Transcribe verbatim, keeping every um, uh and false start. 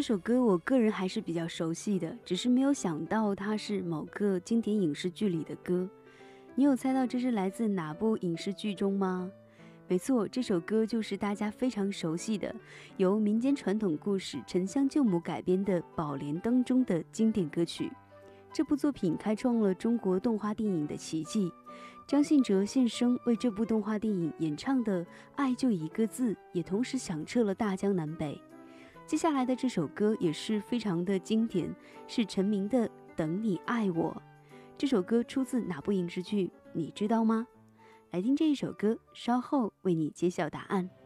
这首歌我个人还是比较熟悉的，只是没有想到它是某个经典影视剧里的歌。你有猜到这是来自哪部影视剧中吗？没错，这首歌就是大家非常熟悉的，由民间传统故事《沉香救母》改编的《宝莲灯》中的经典歌曲。这部作品开创了中国动画电影的奇迹。张信哲现身为这部动画电影演唱的《爱就一个字》，也同时响彻了大江南北。接下来的这首歌也是非常的经典，是陈明的《等你爱我》。这首歌出自哪部影视剧？你知道吗？来听这一首歌，稍后为你揭晓答案。